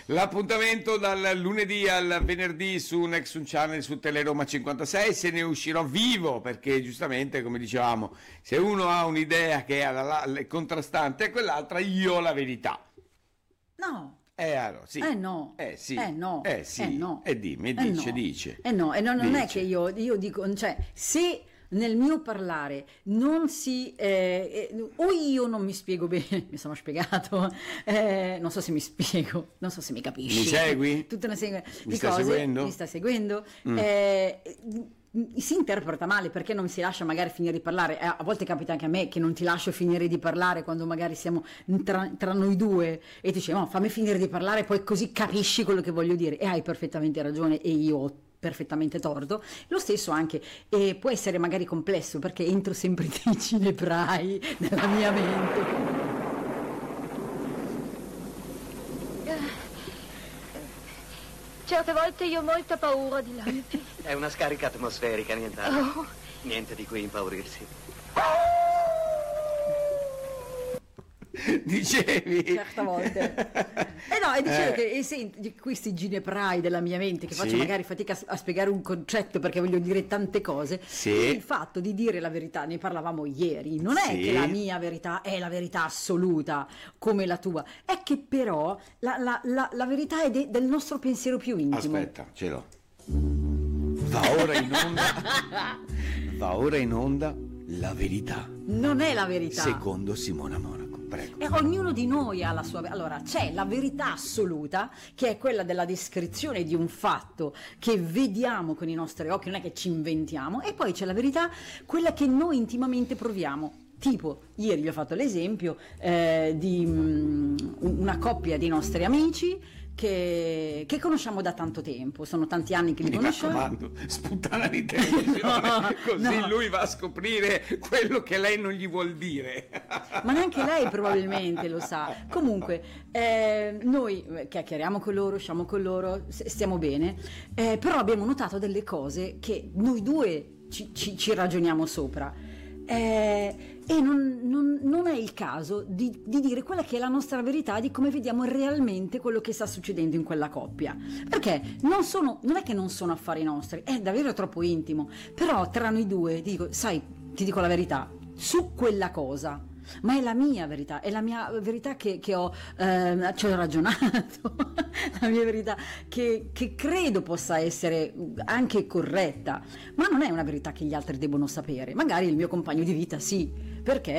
L'appuntamento dal lunedì al venerdì su Nexus Channel su Teleroma 56, se ne uscirò vivo perché giustamente, come dicevamo, se uno ha un'idea che è contrastante a quell'altra, io ho la verità. No. Allora, sì. No. Sì. No. Sì. No. Dimmi, dice. No, e non Dice. è che io dico, cioè, se nel mio parlare non si o io non mi spiego bene, mi sono spiegato, non so se mi spiego, non so se mi capisci. Mi segui? Tutta una serie Mi di stai cose. seguendo? Mi sta seguendo. Si interpreta male perché non si lascia magari finire di parlare. A volte capita anche a me che non ti lascio finire di parlare quando magari siamo tra noi due e ti dici no, fammi finire di parlare, poi così capisci quello che voglio dire, e hai perfettamente ragione e io ho perfettamente torto. Lo stesso anche può essere magari complesso perché entro sempre nei cinebrai nella mia mente. Certe volte io ho molta paura di lampi. È una scarica atmosferica, nient'altro. Oh. Niente di cui impaurirsi. Dicevi? Certe volte. No, e dicevo che senti questi gineprai della mia mente che faccio Sì. magari fatica a spiegare un concetto perché voglio dire tante cose. Sì. Il fatto di dire la verità, ne parlavamo ieri, non è Sì. che la mia verità è la verità assoluta come la tua, è che però la verità è del nostro pensiero più intimo. Aspetta, ce l'ho. Va ora in onda la verità. Non è la verità. Secondo Simona Monaco. Prego. E ognuno di noi ha la sua. Allora, c'è la verità assoluta, che è quella della descrizione di un fatto che vediamo con i nostri occhi, non è che ci inventiamo, e poi c'è la verità, quella che noi intimamente proviamo. Tipo, ieri vi ho fatto l'esempio di una coppia di nostri amici che conosciamo da tanto tempo, sono tanti anni che li Mi conosciamo. raccomando, sputtana di televisione, No, così no. lui va a scoprire quello che lei non gli vuol dire. Ma neanche lei probabilmente lo sa. Comunque, noi chiacchieriamo con loro, usciamo con loro, stiamo bene, però abbiamo notato delle cose che noi due ci ragioniamo sopra. E non è il caso di dire quella che è la nostra verità di come vediamo realmente quello che sta succedendo in quella coppia, perché non è che non sono affari nostri, è davvero troppo intimo, però tra noi due ti dico la verità su quella cosa, ma è la mia verità, è la mia verità che ci ho ragionato, la mia verità che credo possa essere anche corretta, ma non è una verità che gli altri debbono sapere, magari il mio compagno di vita sì, perché